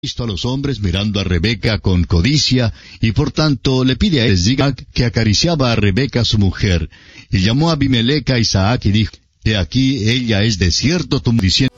visto a los hombres mirando a Rebeca con codicia, y por tanto le pide a Isaac que acariciaba a Rebeca su mujer. Y llamó a Abimelech a Isaac y dijo, He aquí, ella es de cierto tu mujer, diciendo,